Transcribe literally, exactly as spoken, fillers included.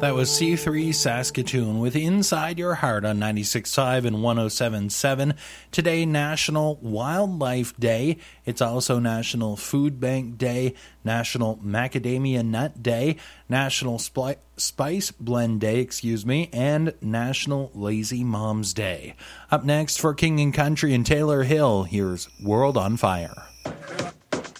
That was C three Saskatoon with Inside Your Heart on ninety-six point five and one oh seven point seven. Today, National Wildlife Day. It's also National Food Bank Day, National Macadamia Nut Day, National Spli- Spice Blend Day, excuse me, and National Lazy Moms Day. Up next for King and Country and Taylor Hill, here's World on Fire.